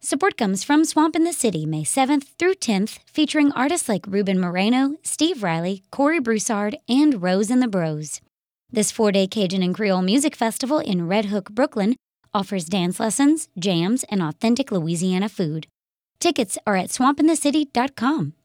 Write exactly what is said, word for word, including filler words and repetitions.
Support comes from Swamp in the City, May seventh through tenth, featuring artists like Ruben Moreno, Steve Riley, Corey Broussard, and Rose and the Bros. This four-day Cajun and Creole music festival in Red Hook, Brooklyn, offers dance lessons, jams, and authentic Louisiana food. Tickets are at swamp in the city dot com.